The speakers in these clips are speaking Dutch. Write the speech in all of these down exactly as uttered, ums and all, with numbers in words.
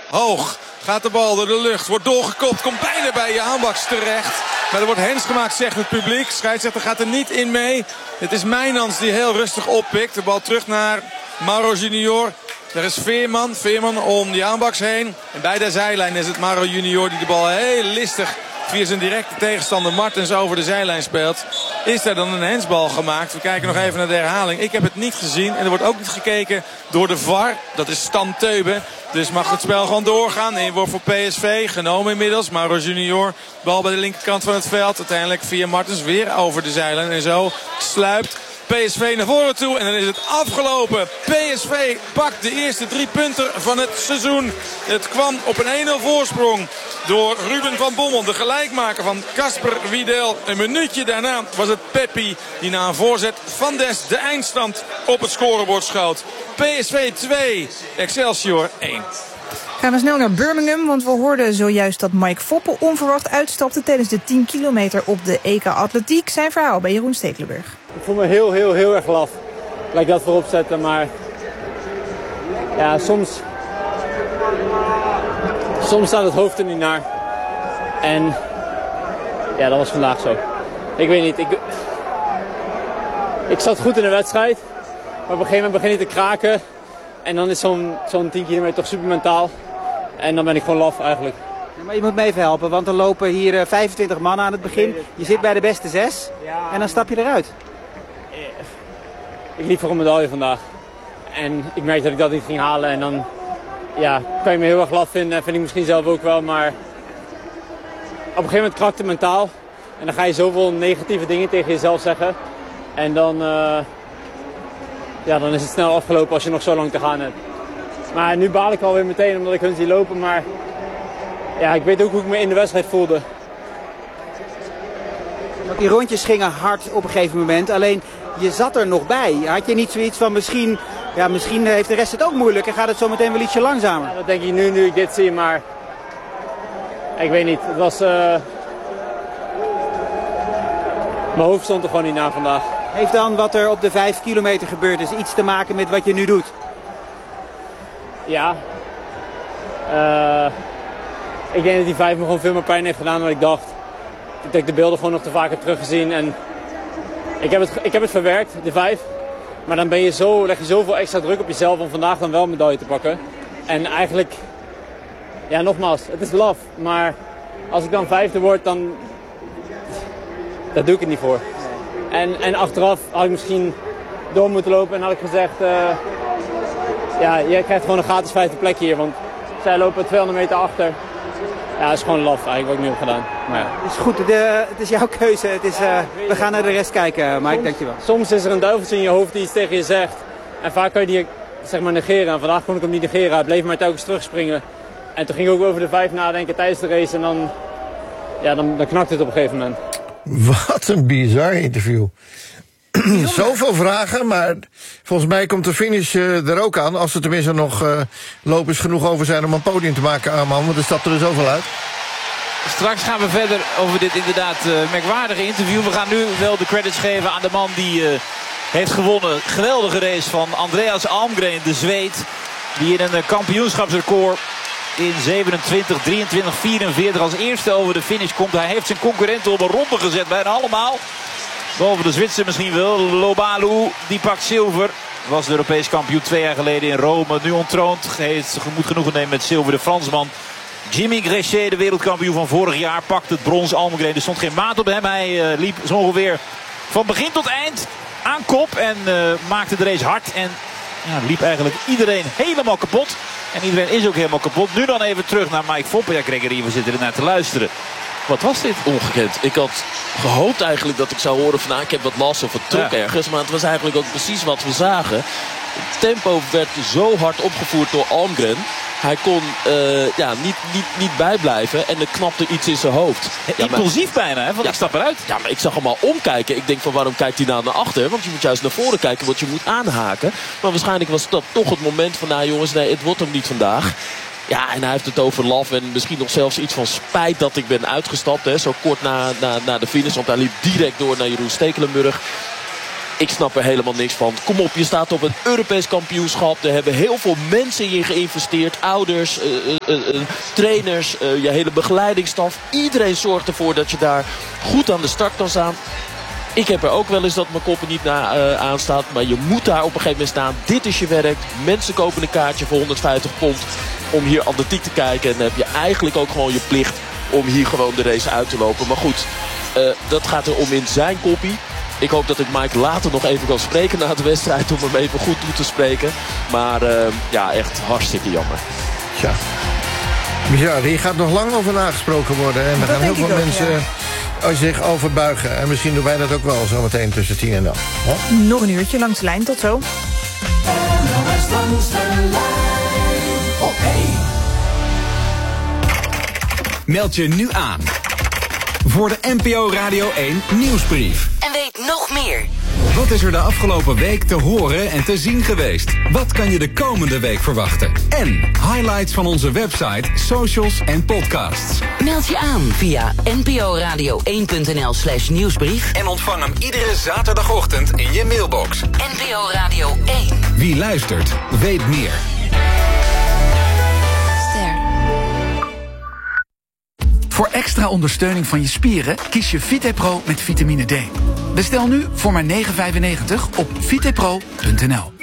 Hoog gaat de bal door de lucht. Wordt doorgekopt. Komt bijna bij Jaan Baks terecht. Maar er wordt hens gemaakt, zegt het publiek. Scheidsrechter gaat er niet in mee. Het is Mijnans die heel rustig oppikt. De bal terug naar Mauro Junior. Er is Veerman. Veerman om Jaan Baks heen. En bij de zijlijn is het Mauro Junior die de bal heel listig via zijn directe tegenstander Martens over de zijlijn speelt. Is er dan een hensbal gemaakt? We kijken nog even naar de herhaling. Ik heb het niet gezien. En er wordt ook niet gekeken door de V A R. Dat is Stan Teuben. Dus mag het spel gewoon doorgaan. Inworp voor P S V. Genomen inmiddels. Mauro Junior. Bal bij de linkerkant van het veld. Uiteindelijk via Martens weer over de zijlijn. En zo sluipt P S V naar voren toe. En dan is het afgelopen. P S V pakt de eerste drie punten van het seizoen. Het kwam op een één nul voorsprong door Ruben van Bommel. De gelijkmaker van Casper Wiedel. Een minuutje daarna was het Peppi die na een voorzet van Des de eindstand op het scorebord schoot. P S V twee, Excelsior één. Gaan we snel naar Birmingham, want we hoorden zojuist dat Mike Foppe onverwacht uitstapte tijdens de tien kilometer op de E K Atletiek. Zijn verhaal bij Jeroen Stekelenburg. Ik voel me heel, heel, heel erg laf. Laat ik dat voorop zetten, maar ja, soms, soms staat het hoofd er niet naar. En ja, dat was vandaag zo. Ik weet niet, ik, ik zat goed in de wedstrijd, maar op een gegeven moment begin ik te kraken. En dan is zo'n zo'n tien kilometer toch super mentaal. En dan ben ik gewoon laf eigenlijk. Ja, maar je moet me even helpen, want er lopen hier uh, vijfentwintig mannen aan het begin. Je zit bij de beste zes en dan stap je eruit. Ik liep voor een medaille vandaag. En ik merkte dat ik dat niet ging halen. En dan ja, kan je me heel erg laf vinden. Vind ik misschien zelf ook wel. Maar op een gegeven moment krakt het mentaal. En dan ga je zoveel negatieve dingen tegen jezelf zeggen. En dan, uh, ja, dan is het snel afgelopen als je nog zo lang te gaan hebt. Maar nu baal ik alweer meteen omdat ik hun zie lopen. Maar ja, ik weet ook hoe ik me in de wedstrijd voelde. Want die rondjes gingen hard op een gegeven moment. Alleen je zat er nog bij. Had je niet zoiets van misschien, ja, misschien heeft de rest het ook moeilijk en gaat het zo meteen wel ietsje langzamer? Ja, dat denk ik nu, nu ik dit zie, maar ik weet niet. Het was, uh... mijn hoofd stond er gewoon niet na vandaag. Heeft dan wat er op de vijf kilometer gebeurd is iets te maken met wat je nu doet? Ja. Uh... Ik denk dat die vijf me gewoon veel meer pijn heeft gedaan dan ik dacht. Ik denk de beelden gewoon nog te vaak heb teruggezien en ik heb het, ik heb het verwerkt, de vijf. Maar dan ben je zo, leg je zoveel extra druk op jezelf om vandaag dan wel een medaille te pakken. En eigenlijk, ja nogmaals, het is laf. Maar als ik dan vijfde word, dan daar doe ik het niet voor. En, en achteraf had ik misschien door moeten lopen en had ik gezegd, uh, ja, je krijgt gewoon een gratis vijfde plek hier. Want zij lopen tweehonderd meter achter. Ja, dat is gewoon laf eigenlijk wat ik nu heb gedaan. Maar ja. Het is goed, de, het is jouw keuze. Het is, uh, we gaan naar de rest kijken, Mike, dankjewel. Soms is er een duiveltje in je hoofd die iets tegen je zegt. En vaak kan je die zeg maar negeren. En vandaag kon ik hem niet negeren. Hij bleef maar telkens terugspringen. En toen ging ik ook over de vijf nadenken tijdens de race. En dan, ja, dan, dan knakt het op een gegeven moment. Wat een bizar interview. Zoveel vragen, maar volgens mij komt de finish uh, er ook aan. Als er tenminste nog uh, lopers genoeg over zijn om een podium te maken aan man. Want er stapt er zoveel uit. Straks gaan we verder over dit inderdaad uh, merkwaardige interview. We gaan nu wel de credits geven aan de man die uh, heeft gewonnen. Geweldige race van Andreas Almgren, de Zweed. Die in een uh, kampioenschapsrecord in zevenentwintig, drieëntwintig, vierenveertig als eerste over de finish komt. Hij heeft zijn concurrenten op een ronde gezet, bijna allemaal. Behalve de Zwitser misschien wel. Lobalu, die pakt zilver. Was de Europees kampioen twee jaar geleden in Rome. Nu ontroond. Heeft moet genoegen nemen met zilver. De Fransman Jimmy Grechet, de wereldkampioen van vorig jaar, pakt het brons. Almgren, er stond geen maat op hem. Hij uh, liep zo ongeveer van begin tot eind aan kop. En uh, maakte de race hard. En ja, liep eigenlijk iedereen helemaal kapot. En iedereen is ook helemaal kapot. Nu dan even terug naar Mike Foppe. Ja, Gregory, we zitten er naar te luisteren. Wat was dit? Ongekend. Ik had gehoopt eigenlijk dat ik zou horen van nou, ik heb wat last of het trok ja. ergens. Maar het was eigenlijk ook precies wat we zagen. Het tempo werd zo hard opgevoerd door Almgren. Hij kon uh, ja, niet, niet, niet bijblijven en er knapte iets in zijn hoofd. Ja, impulsief maar, bijna, hè? Want ja, ik stap eruit. Ja, maar ik zag hem al omkijken. Ik denk van waarom kijkt hij nou naar achter? Want je moet juist naar voren kijken, want je moet aanhaken. Maar waarschijnlijk was dat toch het moment van nou jongens, nee, het wordt hem niet vandaag. Ja, en hij heeft het over laf en misschien nog zelfs iets van spijt dat ik ben uitgestapt. Hè, zo kort na, na, na de finish, want hij liep direct door naar Jeroen Stekelenburg. Ik snap er helemaal niks van. Kom op, je staat op een Europees kampioenschap. Er hebben heel veel mensen in je geïnvesteerd. Ouders, uh, uh, uh, trainers, uh, je hele begeleidingsstaf. Iedereen zorgt ervoor dat je daar goed aan de start kan staan. Ik heb er ook wel eens dat mijn kop er niet na, uh, aan staat. Maar je moet daar op een gegeven moment staan. Dit is je werk. Mensen kopen een kaartje voor honderdvijftig pond om hier atletiek te kijken. En dan heb je eigenlijk ook gewoon je plicht om hier gewoon de race uit te lopen. Maar goed, uh, dat gaat er om in zijn koppie. Ik hoop dat ik Mike later nog even kan spreken na de wedstrijd om hem even goed toe te spreken. Maar uh, ja, echt hartstikke jammer. Tja. Ja, hier gaat nog lang over nagesproken worden. En er gaan heel veel ook, mensen ja. zich over buigen. En misschien doen wij dat ook wel zo meteen tussen tien en elf. Huh? Nog een uurtje langs de lijn, tot zo. Meld je nu aan voor de N P O Radio één nieuwsbrief. En weet nog meer. Wat is er de afgelopen week te horen en te zien geweest? Wat kan je de komende week verwachten? En highlights van onze website, socials en podcasts. Meld je aan via n p o radio één punt n l slash nieuwsbrief. En ontvang hem iedere zaterdagochtend in je mailbox. N P O Radio één. Wie luistert, weet meer. Voor extra ondersteuning van je spieren kies je VitePro met vitamine D. Bestel nu voor maar negen vijfennegentig op vitepro punt n l.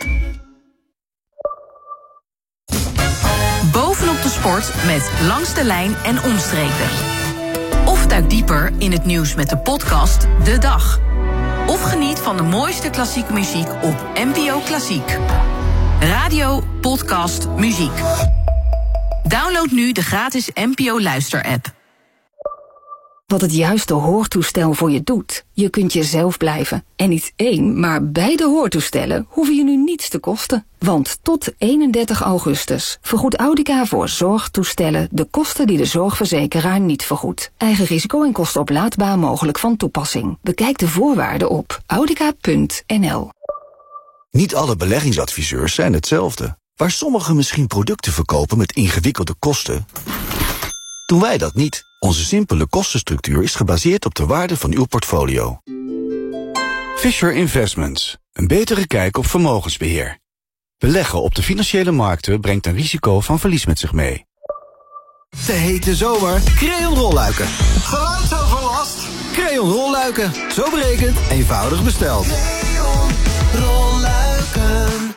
Bovenop de sport met Langs de Lijn en Omstreken. Of duik dieper in het nieuws met de podcast De Dag. Of geniet van de mooiste klassieke muziek op N P O Klassiek. Radio, podcast, muziek. Download nu de gratis N P O Luister-app. Wat het juiste hoortoestel voor je doet. Je kunt jezelf blijven. En niet één, maar beide hoortoestellen hoeven je nu niets te kosten. Want tot eenendertig augustus vergoedt Audica voor zorgtoestellen de kosten die de zorgverzekeraar niet vergoedt. Eigen risico en kosten oplaadbaar mogelijk van toepassing. Bekijk de voorwaarden op audica punt n l. Niet alle beleggingsadviseurs zijn hetzelfde. Waar sommigen misschien producten verkopen met ingewikkelde kosten, doen wij dat niet. Onze simpele kostenstructuur is gebaseerd op de waarde van uw portfolio. Fisher Investments. Een betere kijk op vermogensbeheer. Beleggen op de financiële markten brengt een risico van verlies met zich mee. De hete zomer. Creon rolluiken. Geluidsoverlast. Creon rolluiken. Zo berekend, eenvoudig besteld. Creon rolluiken.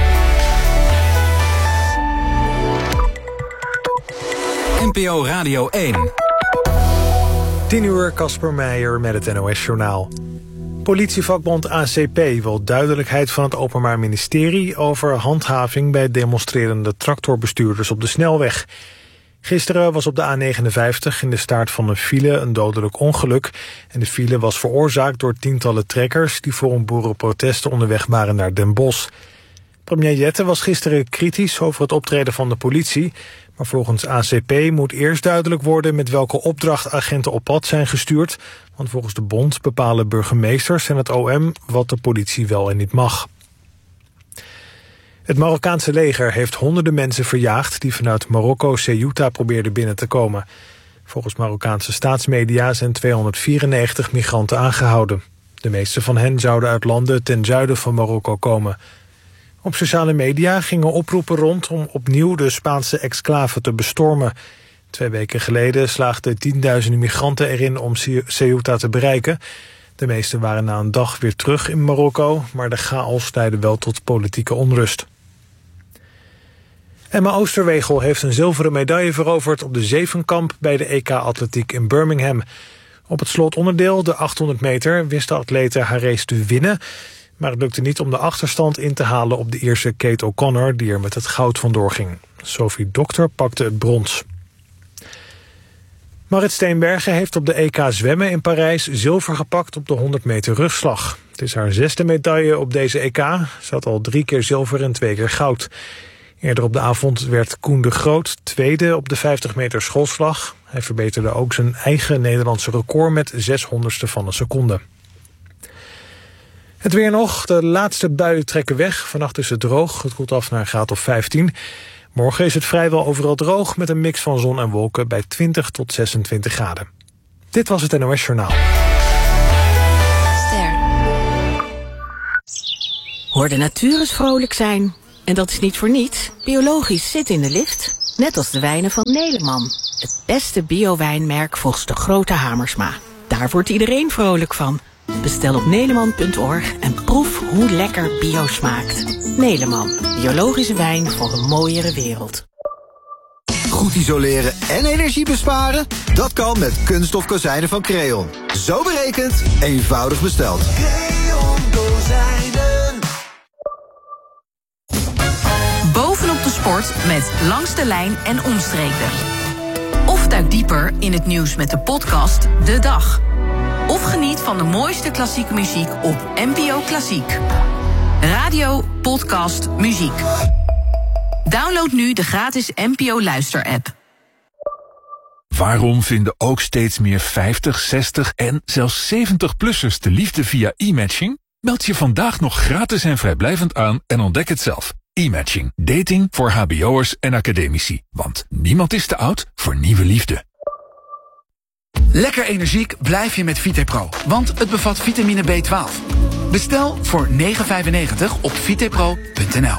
N P O Radio één. tien uur, Casper Meijer met het N O S-journaal. Politievakbond A C P wil duidelijkheid van het Openbaar Ministerie over handhaving bij demonstrerende tractorbestuurders op de snelweg. Gisteren was op de A negenenvijftig in de staart van een file een dodelijk ongeluk. En de file was veroorzaakt door tientallen trekkers die voor een boerenprotest onderweg waren naar Den Bosch. Premier Jette was gisteren kritisch over het optreden van de politie. Maar volgens A C P moet eerst duidelijk worden met welke opdracht agenten op pad zijn gestuurd. Want volgens de bond bepalen burgemeesters en het O M wat de politie wel en niet mag. Het Marokkaanse leger heeft honderden mensen verjaagd die vanuit Marokko Ceuta probeerden binnen te komen. Volgens Marokkaanse staatsmedia zijn tweehonderdvierennegentig migranten aangehouden. De meeste van hen zouden uit landen ten zuiden van Marokko komen. Op sociale media gingen oproepen rond om opnieuw de Spaanse exclave te bestormen. Twee weken geleden slaagden tienduizenden migranten erin om Ceuta te bereiken. De meesten waren na een dag weer terug in Marokko, maar de chaos leidde wel tot politieke onrust. Emma Oosterwegel heeft een zilveren medaille veroverd op de zevenkamp bij de E K-atletiek in Birmingham. Op het slotonderdeel, de achthonderd meter, wist de atlete haar race te winnen. Maar het lukte niet om de achterstand in te halen op de Ierse Kate O'Connor, die er met het goud vandoor ging. Sophie Dokter pakte het brons. Marit Steenbergen heeft op de E K zwemmen in Parijs zilver gepakt op de honderd meter rugslag. Het is haar zesde medaille op deze E K. Ze had al drie keer zilver en twee keer goud. Eerder op de avond werd Koen de Groot tweede op de vijftig meter schoolslag. Hij verbeterde ook zijn eigen Nederlandse record met zes honderdste van een seconde. Het weer nog. De laatste buien trekken weg. Vannacht is het droog. Het koelt af naar een graad of vijftien. Morgen is het vrijwel overal droog met een mix van zon en wolken bij twintig tot zesentwintig graden. Dit was het N O S Journaal. Hoor de natuur eens vrolijk zijn. En dat is niet voor niets. Biologisch zit in de lift. Net als de wijnen van Neleman. Het beste bio-wijnmerk volgens de grote Hamersma. Daar wordt iedereen vrolijk van. Bestel op neleman punt org en proef hoe lekker bio smaakt. Neleman, biologische wijn voor een mooiere wereld. Goed isoleren en energie besparen? Dat kan met kunststof kozijnen van Creon. Zo berekend, eenvoudig besteld. Creon kozijnen. Bovenop de sport met Langs de Lijn en Omstreken. Of duik dieper in het nieuws met de podcast De Dag. Of geniet van de mooiste klassieke muziek op N P O Klassiek. Radio, podcast, muziek. Download nu de gratis N P O Luister-app. Waarom vinden ook steeds meer vijftig, zestig en zelfs zeventig-plussers de liefde via e-matching? Meld je vandaag nog gratis en vrijblijvend aan en ontdek het zelf. E-matching. Dating voor hbo'ers en academici. Want niemand is te oud voor nieuwe liefde. Lekker energiek blijf je met Vitepro, want het bevat vitamine B twaalf. Bestel voor negen vijfennegentig op vitepro punt n l.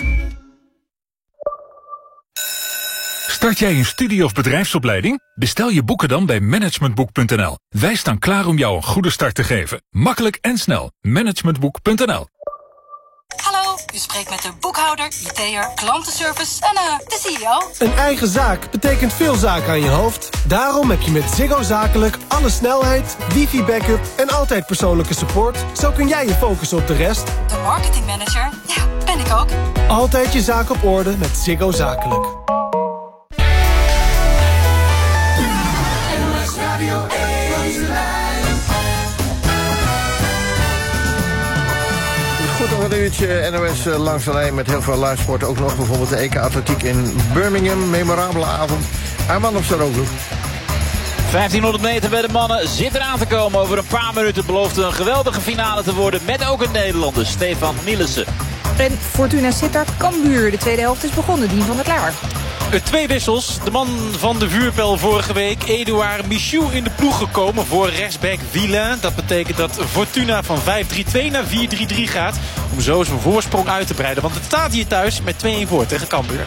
Start jij een studie- of bedrijfsopleiding? Bestel je boeken dan bij managementboek punt n l. Wij staan klaar om jou een goede start te geven. Makkelijk en snel. managementboek punt n l. Hallo, u spreekt met de boekhouder, I T'er, klantenservice en uh, de C E O. Een eigen zaak betekent veel zaken aan je hoofd. Daarom heb je met Ziggo Zakelijk alle snelheid, wifi-backup en altijd persoonlijke support. Zo kun jij je focussen op de rest. De marketingmanager, ja, ben ik ook. Altijd je zaak op orde met Ziggo Zakelijk. Goed, nog een uurtje N O S uh, langs de lijn met heel veel livesport. Ook nog bijvoorbeeld de E K Atletiek in Birmingham. Memorabele avond. Arman of Saroglu? vijftienhonderd meter bij de mannen zit eraan te komen. Over een paar minuten belooft een geweldige finale te worden. Met ook een Nederlander, Stefan Nielissen. En Fortuna Sittard Cambuur. De tweede helft is begonnen. Dien van der Klaar. Twee wissels. De man van de vuurpijl vorige week, Edouard Michou, in de ploeg gekomen voor rechtsback Villain. Dat betekent dat Fortuna van vijf drie twee naar vier drie drie gaat. Om zo zijn voorsprong uit te breiden. Want het staat hier thuis met twee-een voor tegen Cambuur.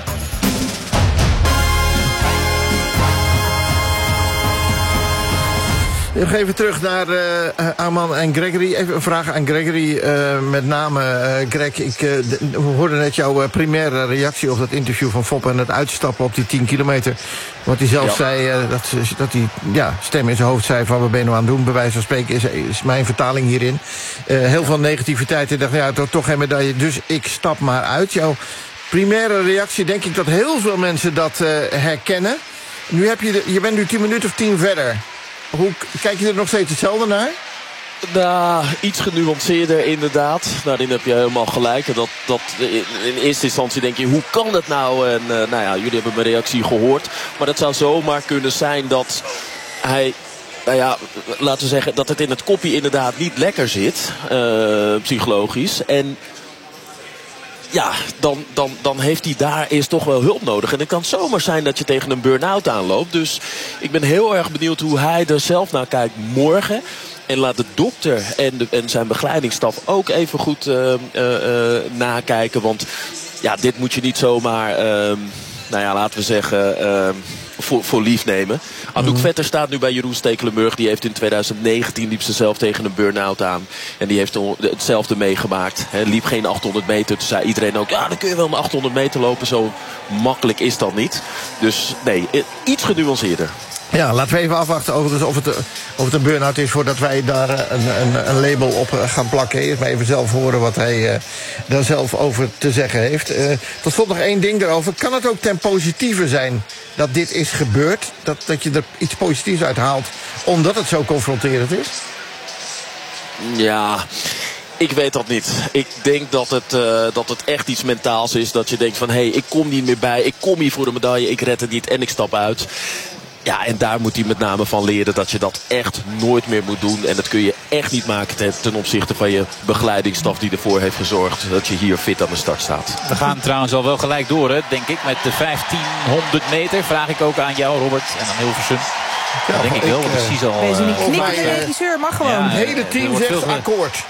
Nog even terug naar uh, Arman en Gregory. Even een vraag aan Gregory. Uh, met name, uh, Greg, ik uh, de, we hoorden net jouw uh, primaire reactie op dat interview van Foppe en het uitstappen op die tien kilometer. Wat hij zelf ja. zei, uh, dat, dat hij ja, stem in zijn hoofd zei van wat ben je nou aan het doen? Bij wijze van spreken is, is mijn vertaling hierin. Uh, heel ja. veel negativiteit. En dacht, ja, toch, toch geen medaille, dus ik stap maar uit. Jouw primaire reactie, denk ik dat heel veel mensen dat uh, herkennen. Nu heb je, de, je bent nu tien minuten of tien verder. Hoe kijk je er nog steeds hetzelfde naar? Nou, iets genuanceerder inderdaad. Daarin heb je helemaal gelijk. Dat, dat, in eerste instantie denk je, hoe kan dat nou? En uh, nou ja, jullie hebben mijn reactie gehoord. Maar het zou zomaar kunnen zijn dat hij... Nou ja, laten we zeggen dat het in het kopje inderdaad niet lekker zit. Uh, psychologisch. En... Ja, dan, dan, dan heeft hij daar eerst toch wel hulp nodig. En het kan zomaar zijn dat je tegen een burn-out aanloopt. Dus ik ben heel erg benieuwd hoe hij er zelf naar kijkt morgen. En laat de dokter en, de, en zijn begeleidingsstaf ook even goed uh, uh, uh, nakijken. Want ja, dit moet je niet zomaar, uh, nou ja, laten we zeggen... Uh, Voor, voor lief nemen. Anouk mm. Vetter staat nu bij Jeroen Stekelenburg. Die heeft in twintig negentien liep ze zelf tegen een burn-out aan. En die heeft hetzelfde meegemaakt. He, liep geen achthonderd meter. Toen zei iedereen ook, ja, dan kun je wel een achthonderd meter lopen. Zo makkelijk is dat niet. Dus nee, iets genuanceerder. Ja, laten we even afwachten of het, of het een burn-out is... voordat wij daar een, een, een label op gaan plakken. Eerst maar even zelf horen wat hij uh, daar zelf over te zeggen heeft. Uh, tot slot nog één ding daarover. Kan het ook ten positieve zijn dat dit is gebeurd? Dat, dat je er iets positiefs uit haalt omdat het zo confronterend is? Ja... Ik weet dat niet. Ik denk dat het, uh, dat het echt iets mentaals is. Dat je denkt van, hé, hey, ik kom niet meer bij. Ik kom hier voor de medaille. Ik red het niet en ik stap uit. Ja, en daar moet hij met name van leren dat je dat echt nooit meer moet doen. En dat kun je echt niet maken ten, ten opzichte van je begeleidingsstaf die ervoor heeft gezorgd dat je hier fit aan de start staat. We gaan trouwens al wel gelijk door, hè, denk ik. Met de vijftienhonderd meter vraag ik ook aan jou, Robert. En aan Hilversum. Ja, denk ik wel, want precies al... Wees niet knippende regisseur, mag gewoon. Ja, het hele team zegt akkoord.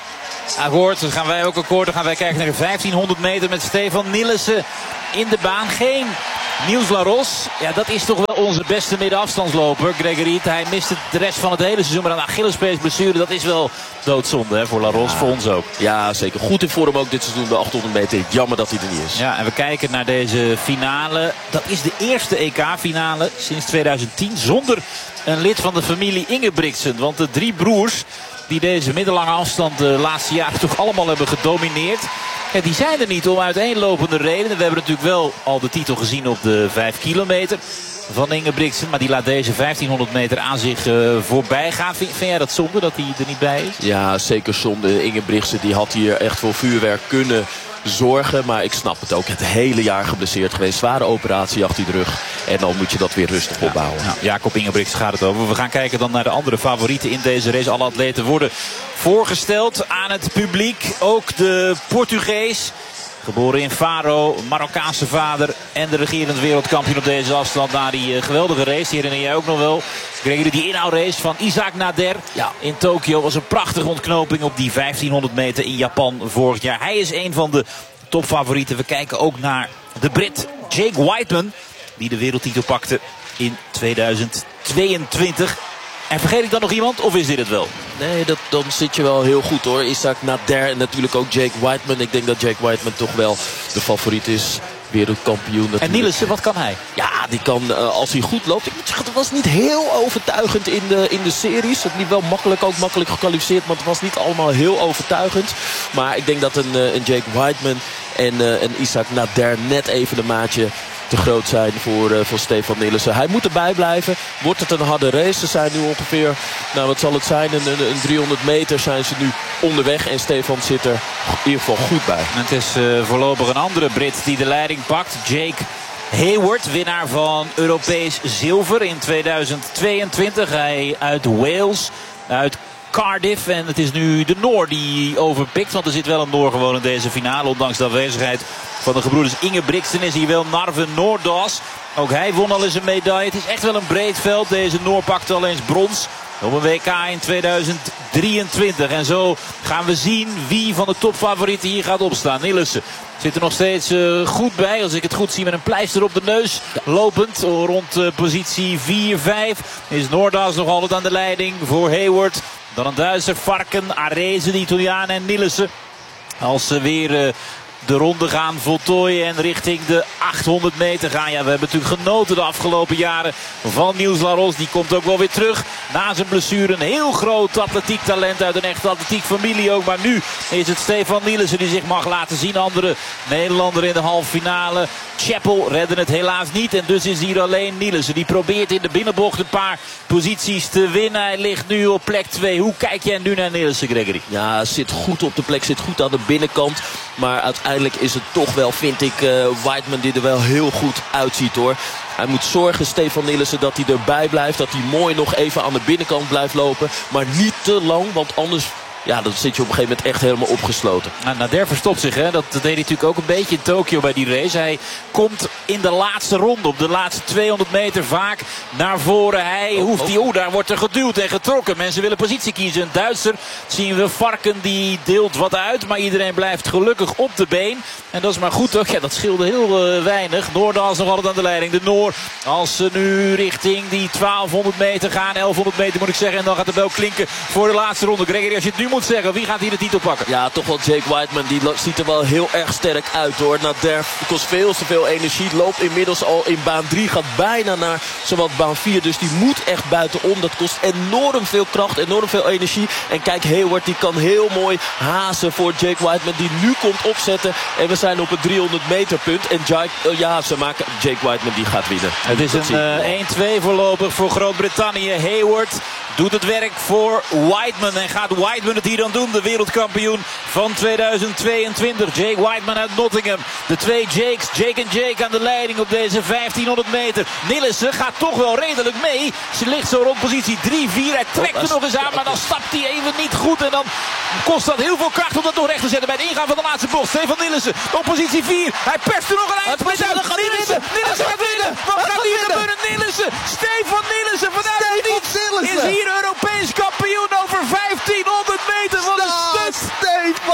Akkoord, dan gaan wij ook akkoord. Dan gaan wij kijken naar de vijftienhonderd meter met Stefan Nillissen in de baan. Geen Niels Laros. Ja, dat is toch wel onze beste middenafstandsloper. Gregory, hij mist het de rest van het hele seizoen. Maar een Achillespeesblessure, dat is wel doodzonde hè, voor Laros, ja. Voor ons ook. Ja, zeker. Goed in vorm ook dit seizoen, de achthonderd meter. Jammer dat hij er niet is. Ja, en we kijken naar deze finale. Dat is de eerste E K-finale sinds tweeduizend tien zonder een lid van de familie Ingebrigtsen. Want de drie broers die deze middellange afstand de laatste jaren toch allemaal hebben gedomineerd. Ja, die zijn er niet om uiteenlopende redenen. We hebben natuurlijk wel al de titel gezien op de vijf kilometer van Ingebrigtsen. Maar die laat deze vijftienhonderd meter aan zich uh, voorbij gaan. Vind, vind jij dat zonde dat hij er niet bij is? Ja, zeker zonde. Ingebrigtsen die had hier echt voor vuurwerk kunnen zorgen. Maar ik snap het ook. Het hele jaar geblesseerd geweest. Zware operatie achter die rug. En dan moet je dat weer rustig ja, opbouwen. Ja, Jacob Ingebrigtsen gaat het over. We gaan kijken dan naar de andere favorieten in deze race. Alle atleten worden voorgesteld aan het publiek. Ook de Portugees. Geboren in Faro, Marokkaanse vader en de regerend wereldkampioen op deze afstand. Na die uh, geweldige race, die herinner jij ook nog wel. Gregory, die inhoudrace van Isaac Nader ja. in Tokio was een prachtige ontknoping op die vijftienhonderd meter in Japan vorig jaar. Hij is een van de topfavorieten. We kijken ook naar de Brit Jake Whiteman, die de wereldtitel pakte in tweeduizend tweeëntwintig. En vergeet ik dan nog iemand of is dit het wel? Nee, dat, dan zit je wel heel goed hoor. Isaac Nader en natuurlijk ook Jake Whiteman. Ik denk dat Jake Whiteman toch wel de favoriet is. Wereldkampioen natuurlijk. En Nillissen, wat kan hij? Ja, die kan uh, als hij goed loopt. Ik moet zeggen, het was niet heel overtuigend in de, in de series. Het liep wel makkelijk, ook makkelijk gekwalificeerd. Maar het was niet allemaal heel overtuigend. Maar ik denk dat een, uh, een Jake Whiteman en, uh, en Isaac Nader net even een maatje te groot zijn voor, uh, voor Stefan Nillissen. Hij moet erbij blijven. Wordt het een harde race? Ze zijn nu ongeveer, nou wat zal het zijn, een, een, een driehonderd meter zijn ze nu onderweg. En Stefan zit er in ieder geval goed bij. En het is uh, voorlopig een andere Brit die de leiding pakt. Jake Hayward, winnaar van Europees zilver in tweeduizend tweeëntwintig. Hij uit Wales, uit Cardiff. En het is nu de Noor die overpikt. Want er zit wel een Noor gewoon in deze finale. Ondanks de afwezigheid van de gebroeders Ingebrigtsen is hier wel Narve Noordas. Ook hij won al eens een medaille. Het is echt wel een breed veld. Deze Noor pakte al eens brons op een W K in tweeduizend drieëntwintig. En zo gaan we zien wie van de topfavorieten hier gaat opstaan. Nillissen zit er nog steeds uh, goed bij. Als ik het goed zie met een pleister op de neus. Lopend rond uh, positie vier vijf. Is Noordas nog altijd aan de leiding voor Hayward. Dan een Duitser, Varken, Arese, de Italiaan en Nillissen. Als ze weer uh, de ronde gaan voltooien en richting de achthonderd meter gaan. Ja, we hebben natuurlijk genoten de afgelopen jaren van Niels Laros. Die komt ook wel weer terug na zijn blessure. Een heel groot atletiek talent uit een echte atletiek familie ook. Maar nu is het Stefan Nillissen die zich mag laten zien. Andere Nederlander in de halve finale. Chappell redde het helaas niet. En dus is hier alleen Nillissen. Die probeert in de binnenbocht een paar posities te winnen. Hij ligt nu op plek twee. Hoe kijk jij nu naar Nillissen, Gregory? Ja, zit goed op de plek. Zit goed aan de binnenkant. Maar uiteindelijk is het toch wel, vind ik, uh, Whiteman die er wel heel goed uitziet hoor. Hij moet zorgen, Stefan Nillissen, dat hij erbij blijft. Dat hij mooi nog even aan de binnenkant blijft lopen. Maar niet te lang, want anders ja, dan zit je op een gegeven moment echt helemaal opgesloten. Nou, Nader verstopt zich, hè. Dat deed hij natuurlijk ook een beetje in Tokio bij die race. Hij komt in de laatste ronde, op de laatste tweehonderd meter vaak naar voren. Hij oh, hoeft die, oeh, daar wordt er geduwd en getrokken. Mensen willen positie kiezen. Een Duitser zien we, Varken, die deelt wat uit. Maar iedereen blijft gelukkig op de been. En dat is maar goed toch. Ja, dat scheelde heel uh, weinig. Noordas nog altijd aan de leiding. De Noor, als ze nu richting die twaalfhonderd meter gaan. elfhonderd meter moet ik zeggen. En dan gaat de bel klinken voor de laatste ronde. Gregory, als je het nu moet zeggen, wie gaat hier de titel pakken? Ja, toch wel Jake Whiteman. Die ziet er wel heel erg sterk uit hoor. Nader kost veel te veel energie. Loopt inmiddels al in baan drie. Gaat bijna naar zowat baan vier. Dus die moet echt buitenom. Dat kost enorm veel kracht. Enorm veel energie. En kijk, Hayward die kan heel mooi hazen voor Jake Whiteman. Die nu komt opzetten. En we zijn op het driehonderd meter punt. En Jake, uh, ja, ze maken Jake Whiteman die gaat winnen. Het is een uh, één twee voorlopig voor Groot-Brittannië. Hayward doet het werk voor Whiteman. En gaat Whiteman het hier dan doen? De wereldkampioen van tweeduizend tweeëntwintig. Jake Whiteman uit Nottingham. De twee Jakes, Jake en Jake aan de leiding op deze vijftienhonderd meter. Nillissen gaat toch wel redelijk mee. Ze ligt zo rond positie drie vier. Hij trekt er nog eens aan, maar dan stapt hij even niet goed. En dan kost dat heel veel kracht om dat nog recht te zetten bij het ingaan van de laatste bocht. Stefan Nillissen op positie vier. Hij perst er nog een eind. Nillissen, Nillissen gaat winnen. Wat gaat hier gebeuren? Nillissen, Stefan Nillissen vanuit het niets is hier Europees kampioen over vijftienhonderd meter van de stuk.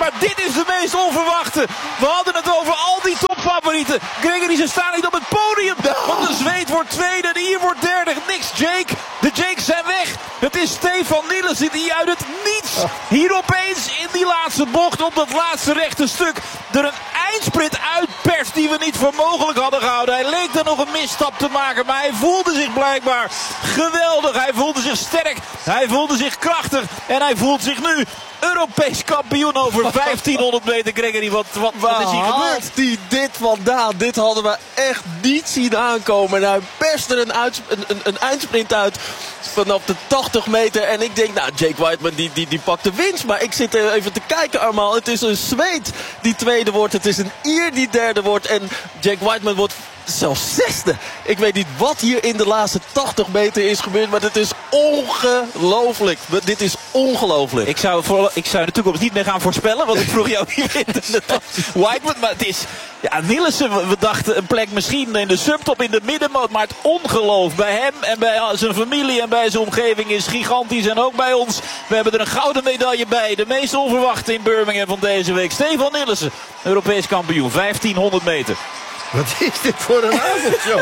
Maar dit is de meest onverwachte. We hadden het over al die topfavorieten. Gregory, ze staan niet op het podium. Want de Zweed wordt tweede, de Ier wordt derde. Niks Jake. De Jakes zijn weg. Het is Stefan Nilsen die uit het niets hier opeens in die laatste bocht op dat laatste rechte stuk er een eindsprint uitperst die we niet voor mogelijk hadden gehouden. Hij leek er nog een misstap te maken, maar hij voelde zich blijkbaar geweldig. Hij voelde zich sterk, hij voelde zich krachtig en hij voelt zich nu Europees kampioen over vijftienhonderd meter. Gregory, wat, wat, wat is hier gebeurd? Die dit vandaan? Dit hadden we echt niet zien aankomen. En hij perst er een, uit, een, een, een eindsprint uit vanaf de tachtig meter. En ik denk, nou, Jake Whiteman die, die, die pakt de winst. Maar ik zit even te kijken, Armand. Het is een Zweed die tweede wordt. Het is een Ier die derde wordt. En Jake Whiteman wordt zelfs zesde. Ik weet niet wat hier in de laatste tachtig meter is gebeurd. Maar het is ongelooflijk. Dit is ongelooflijk. Ik zou, voor, ik zou de toekomst niet meer gaan voorspellen. Want ik vroeg jou hier in de Whiteman. Maar het is... Ja, Nilsen, we dachten een plek misschien in de subtop in de middenmoot. Maar het ongeloof bij hem en bij zijn familie en bij zijn omgeving is gigantisch. En ook bij ons. We hebben er een gouden medaille bij. De meest onverwachte in Birmingham van deze week. Stefan Nilsen, Europees kampioen. vijftienhonderd meter. Wat is dit voor een avond, joh?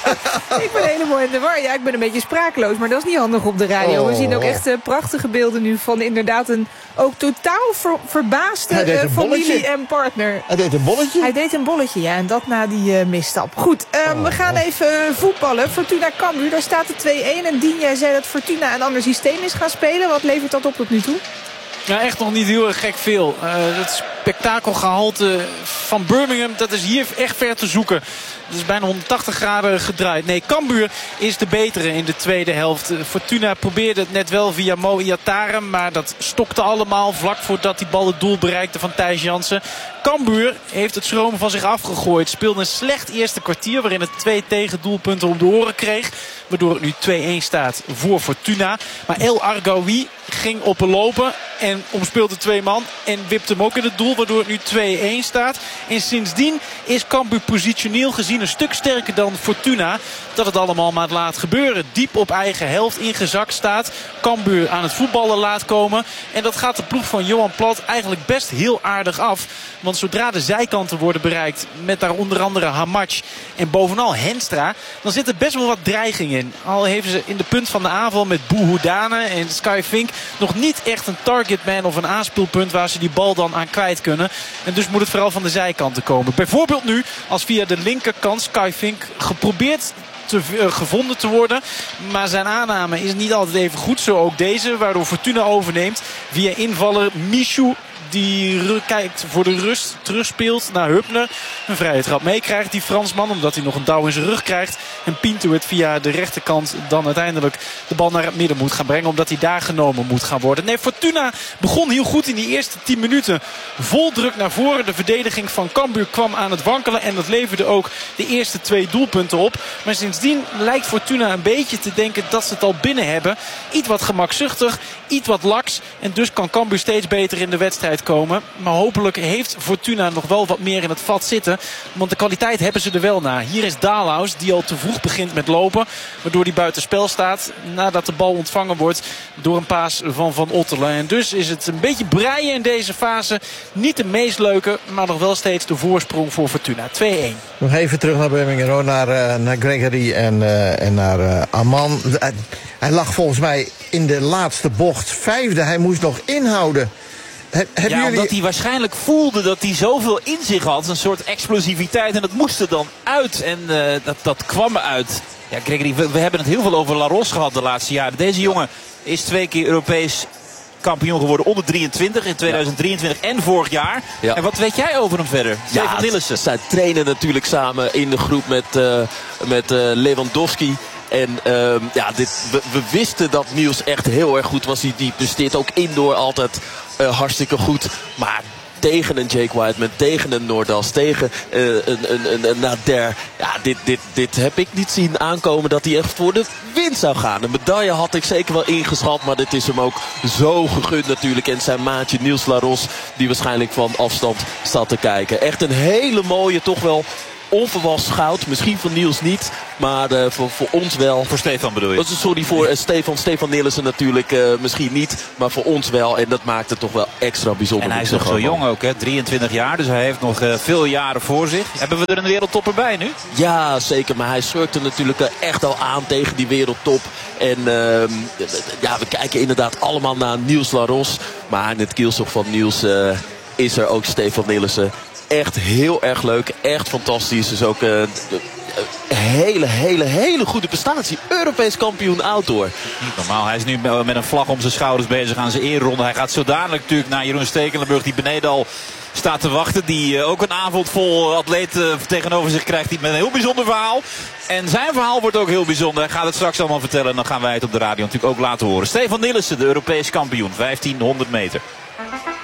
Ik ben helemaal in de war. Ja, ik ben een beetje sprakeloos, maar dat is niet handig op de radio. Oh. We zien ook echt uh, prachtige beelden nu van inderdaad een ook totaal ver, verbaasde uh, familie en partner. Hij deed een bolletje? Hij deed een bolletje, ja. En dat na die uh, misstap. Goed, uh, oh. we gaan even uh, voetballen. Fortuna Cambuur, daar staat de twee-een. En Dien, jij zei dat Fortuna een ander systeem is gaan spelen. Wat levert dat op tot nu toe? Ja, echt nog niet heel erg gek veel. Uh, het spektakelgehalte van Birmingham, dat is hier echt ver te zoeken. Het is bijna honderdtachtig graden gedraaid. Nee, Cambuur is de betere in de tweede helft. Fortuna probeerde het net wel via Mo Iataren, maar dat stokte allemaal vlak voordat die bal het doel bereikte van Thijs Jansen. Cambuur heeft het schroom van zich afgegooid. Speelde een slecht eerste kwartier waarin het twee tegendoelpunten om de oren kreeg. Waardoor het nu twee-een staat voor Fortuna. Maar El Argaoui ging op een lopen en omspeelde twee man. En wipte hem ook in het doel, waardoor het nu twee-een staat. En sindsdien is Cambuur positioneel gezien een stuk sterker dan Fortuna. Dat het allemaal maar laat gebeuren. Diep op eigen helft ingezakt staat. Cambuur aan het voetballen laat komen. En dat gaat de ploeg van Johan Plat eigenlijk best heel aardig af. Want zodra de zijkanten worden bereikt, met daar onder andere Hamatch en bovenal Henstra, dan zit er best wel wat dreiging in. Al heeft ze in de punt van de aanval met Bouhoudane en Sky Fink nog niet echt een targetman of een aanspeelpunt waar ze die bal dan aan kwijt kunnen. En dus moet het vooral van de zijkanten komen. Bijvoorbeeld nu als via de linkerkant Sky Fink geprobeerd Te, uh, gevonden te worden. Maar zijn aanname is niet altijd even goed. Zo ook deze, waardoor Fortuna overneemt. Via invaller Michou, die kijkt voor de rust, terugspeelt naar Hupner. Een vrije trap meekrijgt, die Fransman, omdat hij nog een douw in zijn rug krijgt. En Pinto het via de rechterkant dan uiteindelijk de bal naar het midden moet gaan brengen, omdat hij daar genomen moet gaan worden. Nee, Fortuna begon heel goed in die eerste tien minuten. Vol druk naar voren. De verdediging van Cambuur kwam aan het wankelen en dat leverde ook de eerste twee doelpunten op. Maar sindsdien lijkt Fortuna een beetje te denken dat ze het al binnen hebben. Iets wat gemakzuchtig, iets wat laks. En dus kan Cambuur steeds beter in de wedstrijd komen. Maar hopelijk heeft Fortuna nog wel wat meer in het vat zitten. Want de kwaliteit hebben ze er wel na. Hier is Dahlhaus die al te vroeg begint met lopen. Waardoor hij buitenspel staat. Nadat de bal ontvangen wordt door een paas van Van Ottelen. En dus is het een beetje breien in deze fase. Niet de meest leuke, maar nog wel steeds de voorsprong voor Fortuna. twee-een. Nog even terug naar Birmingham, naar, uh, naar Gregory en, uh, en naar uh, Amman. Hij, hij lag volgens mij in de laatste bocht vijfde. Hij moest nog inhouden. Heb, ja, jullie... omdat hij waarschijnlijk voelde dat hij zoveel in zich had. Een soort explosiviteit. En dat moest er dan uit. En uh, dat, dat kwam eruit. Ja, Gregory, we, we hebben het heel veel over La Roche gehad de laatste jaren. Deze jongen is twee keer Europees kampioen geworden onder drieëntwintig in tweeduizend drieëntwintig en vorig jaar. Ja. En wat weet jij over hem verder? Ja, Stefan Nilsen. Zij trainen natuurlijk samen in de groep met, uh, met uh, Lewandowski. En uh, ja, dit, we, we wisten dat Niels echt heel erg goed was. Die, die presteert ook indoor altijd uh, hartstikke goed. Maar tegen een Jake Whiteman, tegen een Noordas, tegen uh, een, een, een, een Nader. Ja, dit, dit, dit heb ik niet zien aankomen dat hij echt voor de winst zou gaan. Een medaille had ik zeker wel ingeschat, maar dit is hem ook zo gegund natuurlijk. En zijn maatje Niels La Roche, die waarschijnlijk van afstand staat te kijken. Echt een hele mooie, toch wel onverwachts goud. Misschien voor Niels niet, maar uh, voor, voor ons wel. Voor Stefan bedoel je? Sorry, voor uh, Stefan. Stefan Nelissen natuurlijk uh, misschien niet, maar voor ons wel. En dat maakt het toch wel extra bijzonder. En hij is nog zo jong ook, hè? drieëntwintig jaar, dus hij heeft nog uh, veel jaren voor zich. Hebben we er een wereldtopper bij nu? Ja, zeker. Maar hij schurkte natuurlijk uh, echt al aan tegen die wereldtop. En uh, ja, we kijken inderdaad allemaal naar Niels Laros. Maar in het kielzog van Niels uh, is er ook Stefan Nelissen. Echt heel erg leuk. Echt fantastisch. Dus ook een uh, hele, hele, hele goede prestatie. Europees kampioen outdoor. Niet normaal. Hij is nu met een vlag om zijn schouders bezig aan zijn eerronde. Hij gaat zo dadelijk natuurlijk naar Jeroen Stekelenburg, die beneden al staat te wachten. Die uh, ook een avond vol atleten uh, tegenover zich krijgt. Die met een heel bijzonder verhaal. En zijn verhaal wordt ook heel bijzonder. Hij gaat het straks allemaal vertellen. En dan gaan wij het op de radio natuurlijk ook laten horen. Stefan Nelissen, de Europees kampioen. vijftienhonderd meter.